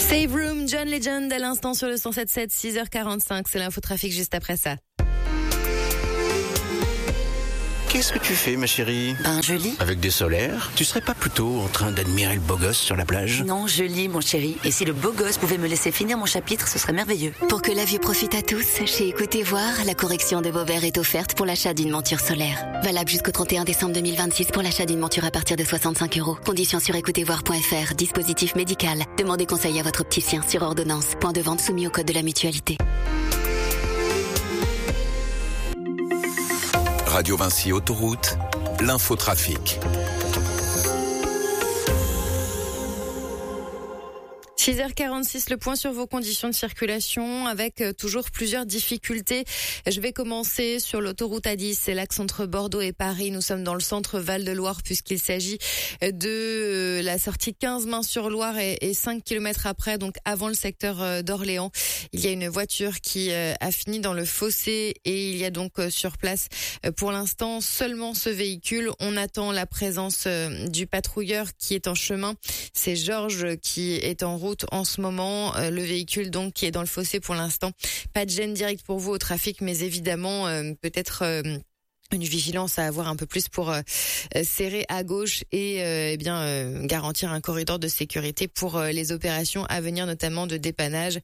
Save Room, John Legend à l'instant sur le 107.7, 6h45, c'est l'infotrafic juste après ça. Qu'est-ce que tu fais, ma chérie? Je lis. Avec des solaires? Tu serais pas plutôt en train d'admirer le beau gosse sur la plage? Non, je lis, mon chéri. Et si le beau gosse pouvait me laisser finir mon chapitre, ce serait merveilleux. Pour que la vue profite à tous, chez Écoutez Voir, la correction de vos verres est offerte pour l'achat d'une monture solaire. Valable jusqu'au 31 décembre 2026 pour l'achat d'une monture à partir de 65 €. Conditions sur écoutezvoir.fr. Dispositif médical. Demandez conseil à votre opticien sur ordonnance. Point de vente soumis au code de la mutualité. Radio Vinci Autoroute, l'infotrafic. 6h46, le point sur vos conditions de circulation avec toujours plusieurs difficultés. Je vais commencer sur l'autoroute A10, c'est l'axe entre Bordeaux et Paris. Nous sommes dans le centre Val-de-Loire puisqu'il s'agit de la sortie 15 Mains-sur-Loire et 5 km après, donc avant le secteur d'Orléans. Il y a une voiture qui a fini dans le fossé et il y a donc sur place pour l'instant seulement ce véhicule. On attend la présence du patrouilleur qui est en chemin. C'est Georges qui est en route en ce moment, le véhicule donc qui est dans le fossé pour l'instant. Pas de gêne directe pour vous au trafic, mais évidemment peut-être une vigilance à avoir un peu plus pour serrer à gauche et garantir un corridor de sécurité pour les opérations à venir, notamment de dépannage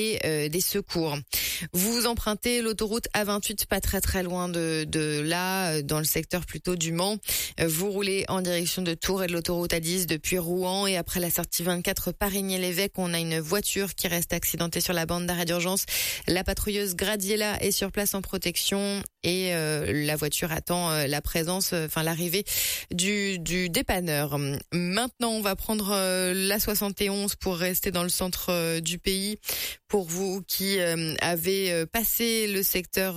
et des secours. Vous empruntez l'autoroute A28 pas très loin de là, dans le secteur plutôt du Mans. Vous roulez en direction de Tours et de l'autoroute A10 depuis Rouen et après la sortie 24 Parigny-l'Évêque, on a une voiture qui reste accidentée sur la bande d'arrêt d'urgence. La patrouilleuse Gradiella est sur place en protection et la voiture attend l'arrivée du dépanneur. Maintenant, on va prendre la 71 pour rester dans le centre du pays. Pour vous qui avez passé le secteur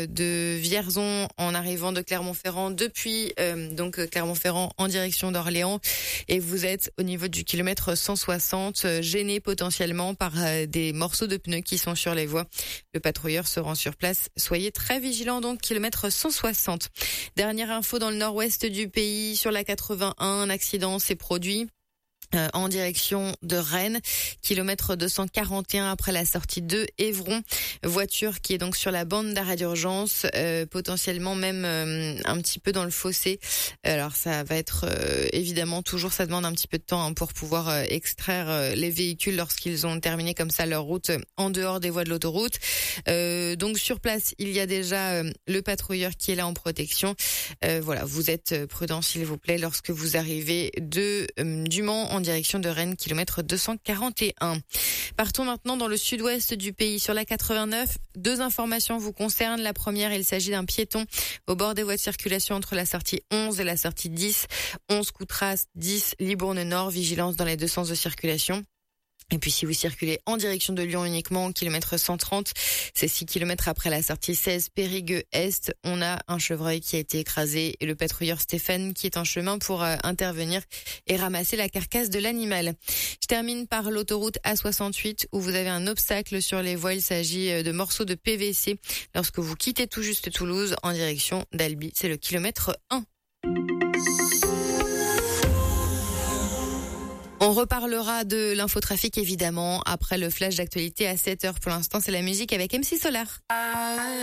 de Vierzon en arrivant de Clermont-Ferrand depuis Clermont-Ferrand en direction d'Orléans et vous êtes au niveau du kilomètre 160 gêné potentiellement par des morceaux de pneus qui sont sur les voies. Le patrouilleur se rend sur place. Soyez très vigilants donc, kilomètre 160. Dernière info dans le nord-ouest du pays, sur la 81, un accident s'est produit en direction de Rennes, kilomètre 241 après la sortie de Évron. Voiture qui est donc sur la bande d'arrêt d'urgence, potentiellement même un petit peu dans le fossé. Alors ça va être évidemment toujours, ça demande un petit peu de temps pour pouvoir extraire les véhicules lorsqu'ils ont terminé comme ça leur route en dehors des voies de l'autoroute. Donc sur place, il y a déjà le patrouilleur qui est là en protection. Vous êtes prudents s'il vous plaît lorsque vous arrivez du Mans en direction de Rennes, kilomètre 241. Partons maintenant dans le sud-ouest du pays, sur la 89. Deux informations vous concernent. La première, il s'agit d'un piéton au bord des voies de circulation entre la sortie 11 et la sortie 10. 11 Coutras, 10 Libourne-Nord, vigilance dans les deux sens de circulation. Et puis si vous circulez en direction de Lyon uniquement, kilomètre 130, c'est 6 km après la sortie 16 Périgueux-Est. On a un chevreuil qui a été écrasé et le patrouilleur Stéphane qui est en chemin pour intervenir et ramasser la carcasse de l'animal. Je termine par l'autoroute A68 où vous avez un obstacle sur les voies. Il s'agit de morceaux de PVC lorsque vous quittez tout juste Toulouse en direction d'Albi. C'est le kilomètre 1. On reparlera de l'infotrafic évidemment après le flash d'actualité à 7h. Pour l'instant, c'est la musique avec MC Solar.